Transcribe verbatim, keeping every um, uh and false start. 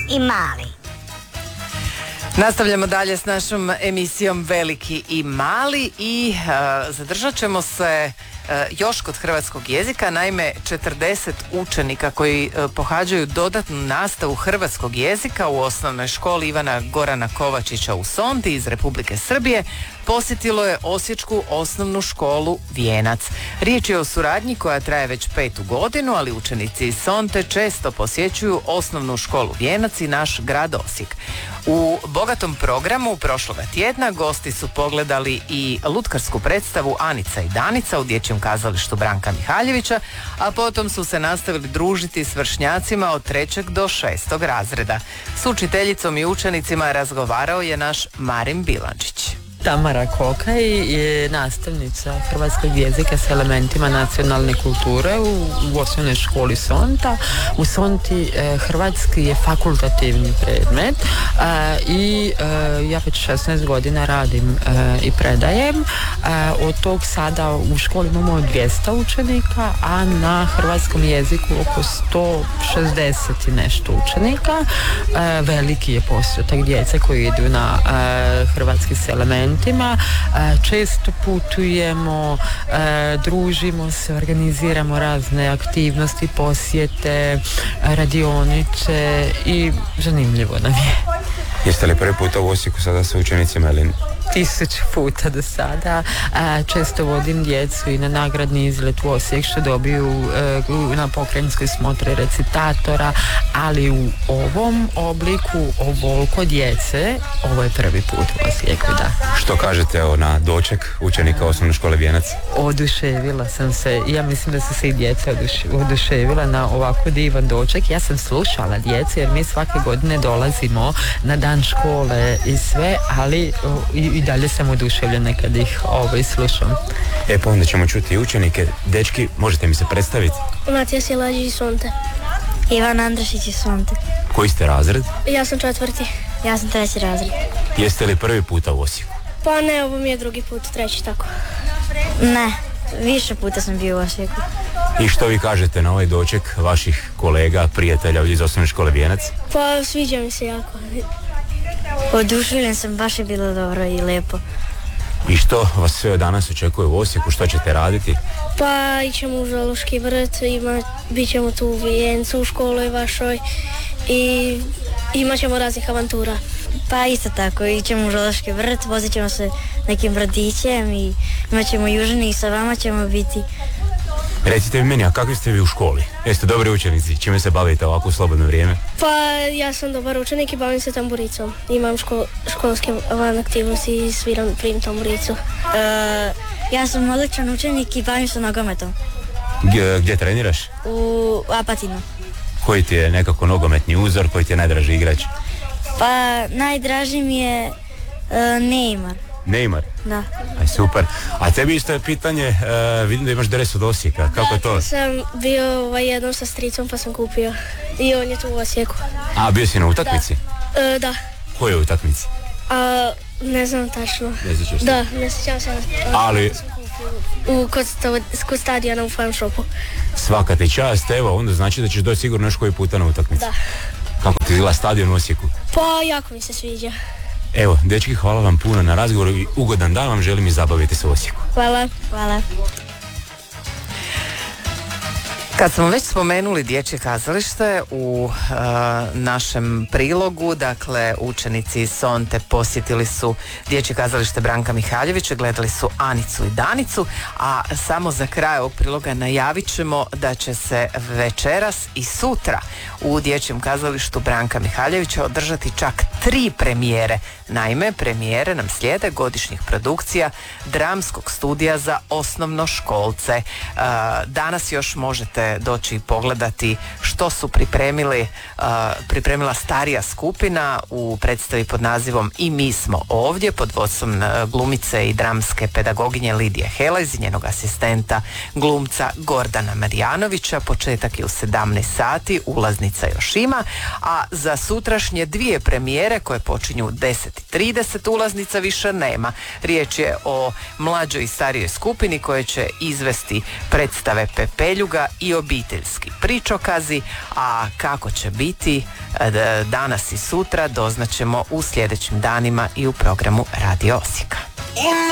i mali. Nastavljamo dalje s našom emisijom Veliki i mali i uh, zadržat ćemo se uh, još kod hrvatskog jezika. Naime, četrdeset učenika koji uh, pohađaju dodatnu nastavu hrvatskog jezika u osnovnoj školi Ivana Gorana Kovačića u Sonti iz Republike Srbije posjetilo je osječku osnovnu školu Vijenac. Riječ je o suradnji koja traje već petu godinu, ali učenici iz Sonte često posjećuju osnovnu školu Vijenac i naš grad Osijek. U bogatom programu prošloga tjedna gosti su pogledali i lutkarsku predstavu Anica i Danica u dječjem kazalištu Branka Mihaljevića, a potom su se nastavili družiti s vršnjacima od trećeg do šestog razreda. S učiteljicom i učenicima razgovarao je naš Marin Bilandžić. Tamara Kokaj je nastavnica hrvatskog jezika s elementima nacionalne kulture u, u osnovnoj školi Sonta. U Sonti e, hrvatski je fakultativni predmet e, i e, ja već šesnaest godina radim e, i predajem. E, od tog sada u školi imamo dvjesto učenika, a na hrvatskom jeziku oko sto šezdeset i nešto učenika. E, veliki je postotak djece koji idu na e, hrvatski s elementima. Često putujemo, družimo se, organiziramo razne aktivnosti, posjete, radionice i zanimljivo nam je. Jeste li prvi puta u Osijeku sada sa učenicima ili? Tisuću puta do sada. Često vodim djecu i na nagradni izlet u Osijek što dobiju na pokrajinskoj smotri recitatora, ali u ovom obliku ovoliko djece ovo je prvi put u Osijeku, da. Što kažete o na doček učenika osnovne škole Vijenac? Oduševila sam se, ja mislim da su se i djeca oduševila na ovako divan doček. Ja sam slušala djece jer mi svake godine dolazimo na dan škole i sve, ali i, i dalje sam oduševljena kad ih ovaj slušam. E pa onda ćemo čuti i učenike. Dečki, možete mi se predstaviti? Matija Silađić iz Sonte. Ivan Andrašić iz Sonte. Koji ste razred? Ja sam četvrti. Ja sam treći razred. Jeste li prvi puta u Osijeku? Pa ne, ovo mi je drugi put, treći tako. Ne, više puta sam bio u Osijeku. I što vi kažete na ovaj doček vaših kolega, prijatelja iz osnovne škole Vijenac? Pa sviđa mi se jako. Oduševljen sam, baš je bilo dobro i lijepo. I što vas sve od danas očekuje u Osijeku, što ćete raditi? Pa ićemo u Zoološki vrt, ima, bit ćemo tu u Vijencu u školi vašoj i imat ćemo raznih avantura. Pa isto tako, ićemo u Zoološki vrt, vozit ćemo se nekim brodićem i imat ćemo južni i sa vama ćemo biti. Recite mi meni, a kakvi ste vi u školi? Jeste dobri učenici? Čime se bavite ovako u slobodno vrijeme? Pa ja sam dobar učenik i bavim se tamburicom. Imam ško, školske van aktivnosti i sviram prim tamburicu. E, ja sam odličan učenik i bavim se nogometom. G- gdje treniraš? U Apatinu. Koji ti je nekako nogometni uzor, koji ti je najdraži igrač? Pa najdraži mi je e, Neymar. Neymar? Da. Aj, super. A tebi isto je pitanje, uh, vidim da imaš dres od Osijeka, kako je to? Ja sam bio ovaj, jednom sa stricom pa sam kupio i on je tu u Osijeku. A, bio si na utakmici? Da. E, da. Koje utakmici? A, ne znam tačno. Ne sjećaš se? Da, ne sjećam se. Ali... U, kod, kod stadiona u farm shopu. Svaka ti čast, evo, onda znači da ćeš doći sigurno još koji puta na utakmicu. Da. Kako ti izgleda stadion u Osijeku? Pa, jako mi se sviđa. Evo, dečki, hvala vam puno na razgovoru i ugodan dan vam želim i zabaviti se u Osijeku. Hvala. Hvala. Kad smo već spomenuli dječje kazalište u uh, našem prilogu, dakle učenici iz Sonte posjetili su dječje kazalište Branka Mihaljevića, gledali su Anicu i Danicu, a samo za kraj ovog priloga najavit ćemo da će se večeras i sutra u dječjem kazalištu Branka Mihaljevića održati čak tri premijere. Naime, premijere nam slijede godišnjih produkcija dramskog studija za osnovnoškolce. Uh, danas još možete doći i pogledati što su pripremili, uh, pripremila starija skupina u predstavi pod nazivom I mi smo ovdje, pod vodstvom glumice i dramske pedagoginje Lidije Helez i njenog asistenta glumca Gordana Marjanovića. Početak je u sedamnaest sati, ulaznica još ima, a za sutrašnje dvije premijere koje počinju u deset i trideset ulaznica više nema. Riječ je o mlađoj i starijoj skupini koje će izvesti predstave Pepeljuga i obiteljski pričokazi, a kako će biti e, danas i sutra doznaćemo u sljedećim danima i u programu Radio Osijeka.